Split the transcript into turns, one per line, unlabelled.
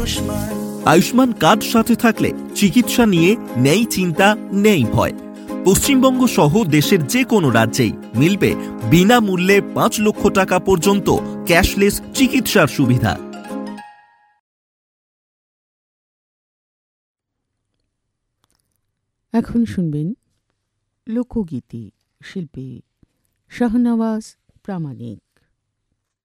Ayushman card সাথে থাকলে চিকিৎসা নিয়ে নেই চিন্তা, নেই ভয়। পশ্চিমবঙ্গ সহ দেশের যে কোনো রাজ্যেই মিলবে বিনামূল্যে 5 লক্ষ টাকা পর্যন্ত ক্যাশলেস চিকিৎসার সুবিধা।
এখন শুনবেন লোকগীতি, শিল্পী শাহনওয়াজ প্রামাণিক।